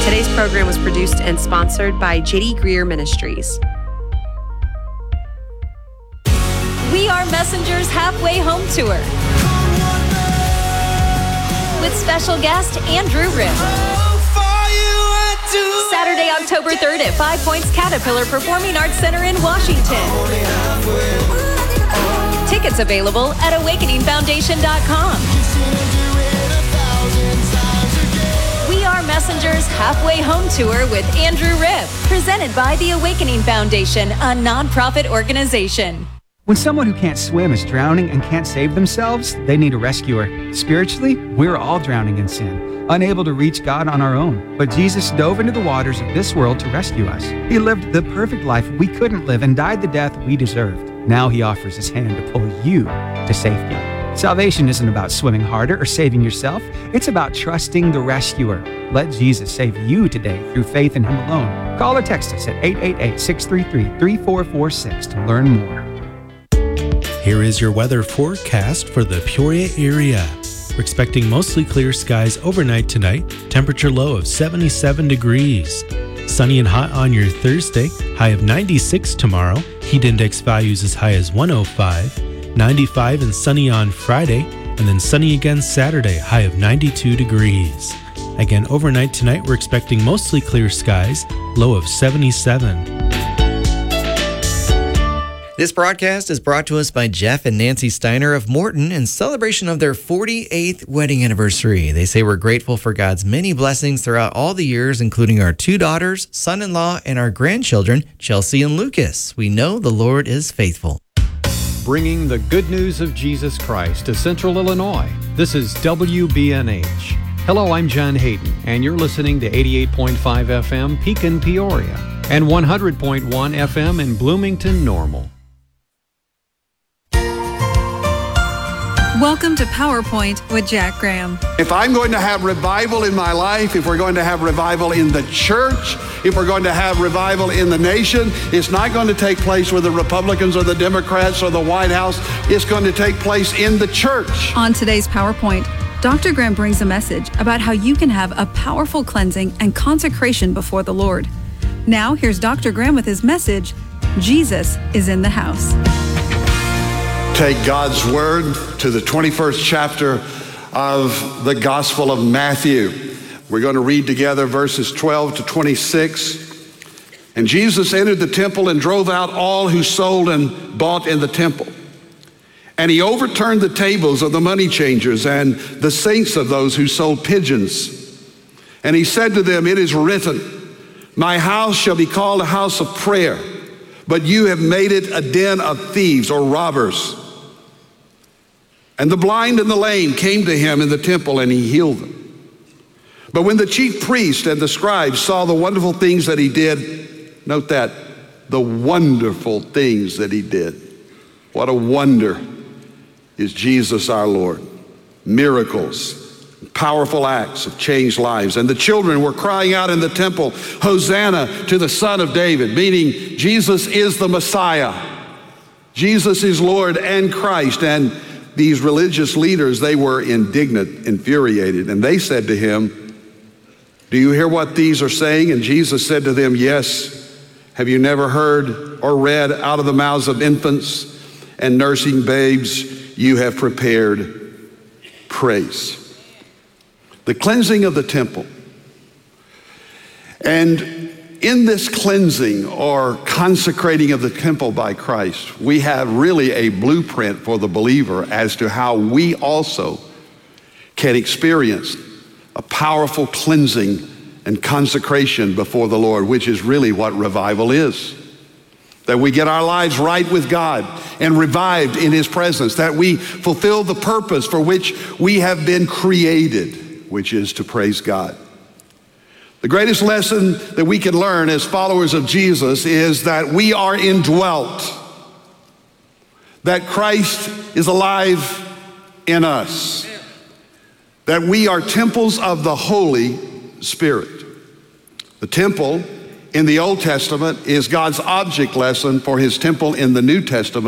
Today's program was produced and sponsored by J.D. Greer Ministries. We Are Messengers Halfway Home Tour with special guest Andrew Ripp. Saturday, October 3rd at 5 Points Caterpillar Performing Arts Center in Washington. Tickets available at awakeningfoundation.com. We Are Messengers Halfway Home Tour with Andrew Ripp, presented by the Awakening Foundation, a nonprofit organization. When someone who can't swim is drowning and can't save themselves, they need a rescuer. Spiritually, we're all drowning in sin, unable to reach God on our own. But Jesus dove into the waters of this world to rescue us. He lived the perfect life we couldn't live and died the death we deserved. Now he offers his hand to pull you to safety. Salvation isn't about swimming harder or saving yourself. It's about trusting the rescuer. Let Jesus save you today through faith in him alone. Call or text us at 888-633-3446 to learn more. Here is your weather forecast for the Peoria area. We're expecting mostly clear skies overnight tonight, temperature low of 77 degrees. Sunny and hot on your Thursday, high of 96 tomorrow, heat index values as high as 105, 95 and sunny on Friday, and then sunny again Saturday, high of 92 degrees. Again, overnight tonight, we're expecting mostly clear skies, low of 77. This broadcast is brought to us by Jeff and Nancy Steiner of Morton in celebration of their 48th wedding anniversary. They say we're grateful for God's many blessings throughout all the years, including our 2 daughters, son-in-law, and our grandchildren, Chelsea and Lucas. We know the Lord is faithful. Bringing the good news of Jesus Christ to Central Illinois. This is WBNH. Hello, I'm John Hayden, and you're listening to 88.5 FM Pekin, Peoria, and 100.1 FM in Bloomington, Normal. Welcome to PowerPoint with Jack Graham. If I'm going to have revival in my life, if we're going to have revival in the church, if we're going to have revival in the nation, it's not going to take place with the Republicans or the Democrats or the White House. It's going to take place in the church. On today's PowerPoint, Dr. Graham brings a message about how you can have a powerful cleansing and consecration before the Lord. Now, here's Dr. Graham with his message, Jesus is in the house. Take God's word to the 21st chapter of the Gospel of Matthew. We're going to read together verses 12 to 26. And Jesus entered the temple and drove out all who sold and bought in the temple. And he overturned the tables of the money changers and the seats of those who sold pigeons. And he said to them, "It is written, my house shall be called a house of prayer, but you have made it a den of thieves," or robbers. And the blind and the lame came to him in the temple, and he healed them. But when the chief priests and the scribes saw the wonderful things that he did, note that, the wonderful things that he did. What a wonder is Jesus our Lord. Miracles, powerful acts have changed lives. And the children were crying out in the temple, "Hosanna to the Son of David," meaning Jesus is the Messiah. Jesus is Lord and Christ. And these religious leaders, they were indignant, infuriated, and they said to him, "Do you hear what these are saying?" And Jesus said to them, "Yes. Have you never heard or read, out of the mouths of infants and nursing babes, you have prepared praise." The cleansing of the temple. And in this cleansing or consecrating of the temple by Christ, we have really a blueprint for the believer as to how we also can experience a powerful cleansing and consecration before the Lord, which is really what revival is. That we get our lives right with God and revived in his presence, that we fulfill the purpose for which we have been created, which is to praise God. The greatest lesson that we can learn as followers of Jesus is that we are indwelt, that Christ is alive in us, that we are temples of the Holy Spirit. The temple in the Old Testament is God's object lesson for his temple in the New Testament.